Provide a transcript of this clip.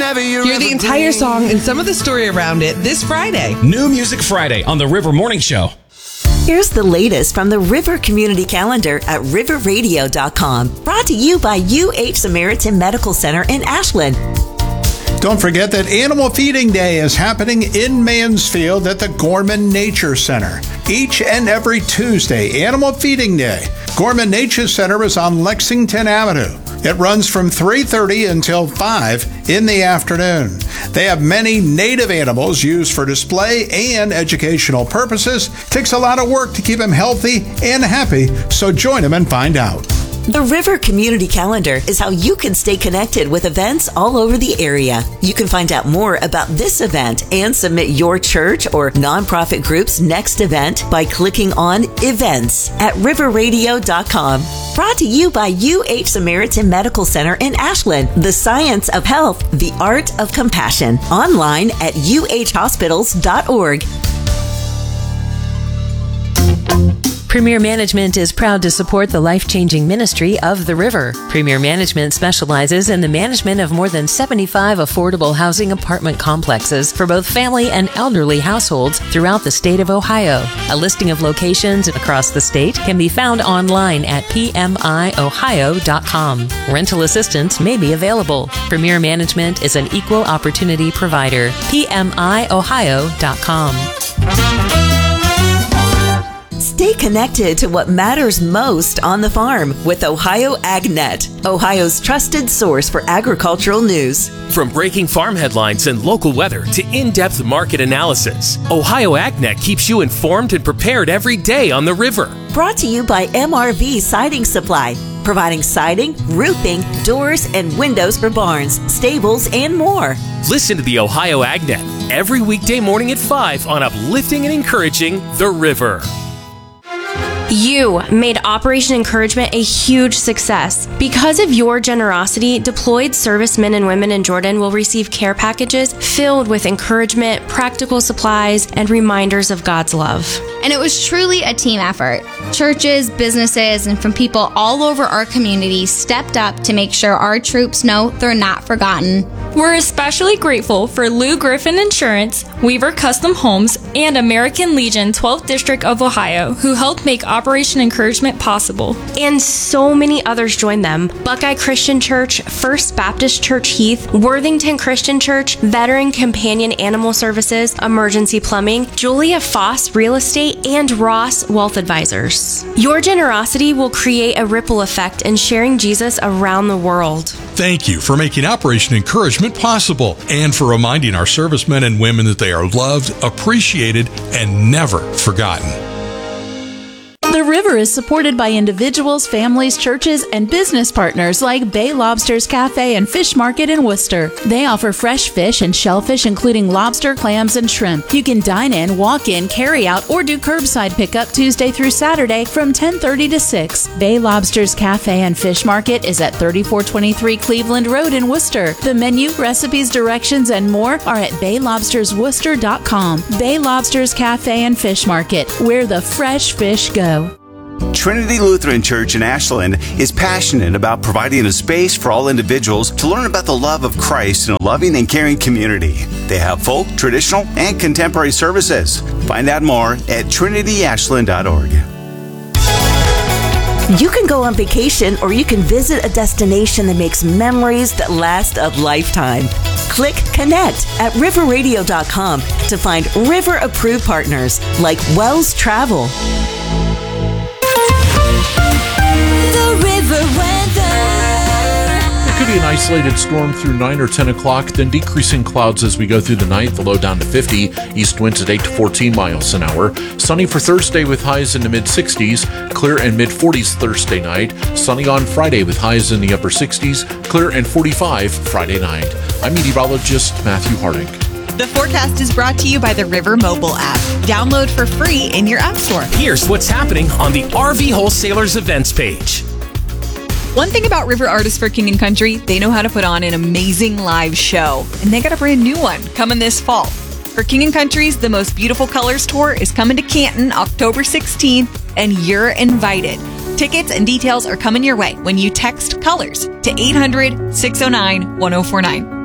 whenever you're Hear the entire song and some of the story around it this Friday. New Music Friday on The River Morning Show. Here's the latest from the River Community Calendar at riverradio.com. Brought to you by UH Samaritan Medical Center in Ashland. Don't forget that Animal Feeding Day is happening in Mansfield at the Gorman Nature Center. Each and every Tuesday, Animal Feeding Day. Gorman Nature Center is on Lexington Avenue. It runs from 3:30 until 5 in the afternoon. They have many native animals used for display and educational purposes. Takes a lot of work to keep them healthy and happy, so join them and find out. The River Community Calendar is how you can stay connected with events all over the area. You can find out more about this event and submit your church or nonprofit group's next event by clicking on Events at riverradio.com. Brought to you by UH Samaritan Medical Center in Ashland. The science of health, the art of compassion. Online at uhhospitals.org. Premier Management is proud to support the life-changing ministry of The River. Premier Management specializes in the management of more than 75 affordable housing apartment complexes for both family and elderly households throughout the state of Ohio. A listing of locations across the state can be found online at pmiohio.com. Rental assistance may be available. Premier Management is an equal opportunity provider. pmiohio.com. Stay connected to what matters most on the farm with Ohio AgNet, Ohio's trusted source for agricultural news. From breaking farm headlines and local weather to in-depth market analysis, Ohio AgNet keeps you informed and prepared every day on the river. Brought to you by MRV Siding Supply, providing siding, roofing, doors, and windows for barns, stables, and more. Listen to the Ohio AgNet every weekday morning at 5 on uplifting and encouraging the river. You made Operation Encouragement a huge success. Because of your generosity, deployed servicemen and women in Jordan will receive care packages filled with encouragement, practical supplies, and reminders of God's love. And it was truly a team effort. Churches, businesses, and from people all over our community stepped up to make sure our troops know they're not forgotten. We're especially grateful for Lou Griffin Insurance, Weaver Custom Homes, and American Legion 12th District of Ohio, who helped make Operation Encouragement possible. And so many others joined them. Buckeye Christian Church, First Baptist Church Heath, Worthington Christian Church, Veteran Companion Animal Services, Emergency Plumbing, Julia Foss Real Estate, and Ross Wealth Advisors. Your generosity will create a ripple effect in sharing Jesus around the world. Thank you for making Operation Encouragement possible and for reminding our servicemen and women that they are loved, appreciated, and never forgotten. The River is supported by individuals, families, churches, and business partners like Bay Lobster's Cafe and Fish Market in Worcester. They offer fresh fish and shellfish, including lobster, clams, and shrimp. You can dine in, walk in, carry out, or do curbside pickup Tuesday through Saturday from 10:30 to 6. Bay Lobster's Cafe and Fish Market is at 3423 Cleveland Road in Worcester. The menu, recipes, directions, and more are at baylobstersworcester.com. Bay Lobster's Cafe and Fish Market, where the fresh fish go. Trinity Lutheran Church in Ashland is passionate about providing a space for all individuals to learn about the love of Christ in a loving and caring community. They have folk, traditional, and contemporary services. Find out more at trinityashland.org. You can go on vacation or you can visit a destination that makes memories that last a lifetime. Click Connect at riverradio.com to find River-approved partners like Wells Travel. Could be an isolated storm through 9 or 10 o'clock, then decreasing clouds as we go through the night, the low down to 50, east winds at 8 to 14 miles an hour. Sunny for Thursday with highs in the mid-60s, clear and mid-40s Thursday night. Sunny on Friday with highs in the upper 60s, clear and 45 Friday night. I'm meteorologist Matthew Harding. The forecast is brought to you by the River mobile app. Download for free in your app store. Here's what's happening on the RV Wholesalers events page. One thing about River Artists for King & Country, they know how to put on an amazing live show. And they got a brand new one coming this fall. For King & Country's The Most Beautiful Colors Tour is coming to Canton October 16th, and you're invited. Tickets and details are coming your way when you text COLORS to 800-609-1049.